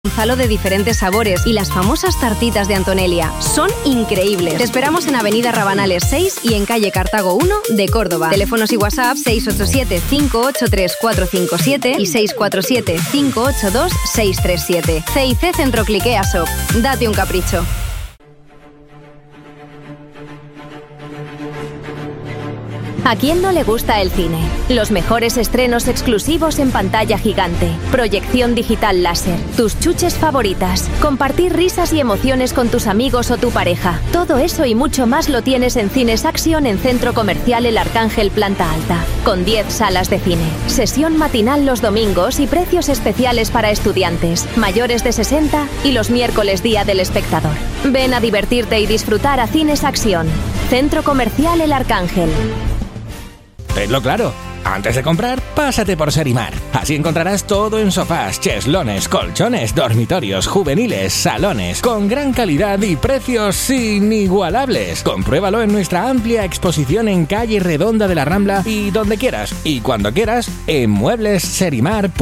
Gonzalo de diferentes sabores y las famosas tartitas de Antonelia. Son increíbles. Te esperamos en Avenida Rabanales 6 y en calle Cartago 1 de Córdoba. Teléfonos y WhatsApp 687-583-457 y 647-582-637. CIC Centro Cliquea Shop. Date un capricho. ¿A quién no le gusta el cine? Los mejores estrenos exclusivos en pantalla gigante, proyección digital láser, tus chuches favoritas, compartir risas y emociones con tus amigos o tu pareja. Todo eso y mucho más lo tienes en Cines Action en Centro Comercial El Arcángel Planta Alta, con 10 salas de cine, sesión matinal los domingos y precios especiales para estudiantes, mayores de 60 y los miércoles Día del Espectador. Ven a divertirte y disfrutar a Cines Action, Centro Comercial El Arcángel. Tenlo claro, antes de comprar, pásate por Serimar. Así encontrarás todo en sofás, cheslaones, colchones, dormitorios, juveniles, salones, con gran calidad y precios inigualables. Compruébalo en nuestra amplia exposición en calle Redonda de la Rambla y donde quieras y cuando quieras en Muebles Serimar.